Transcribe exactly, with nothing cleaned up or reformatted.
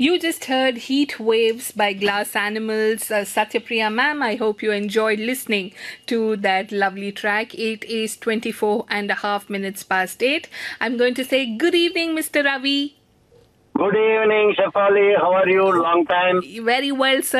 You just heard Heat Waves by Glass Animals. Uh, Satyapriya ma'am, I hope you enjoyed listening to that lovely track. It is twenty-four and a half minutes past eight. I'm going to say good evening, Mister Ravi. Good evening, Shefali. How are you? Long time. Very well, sir.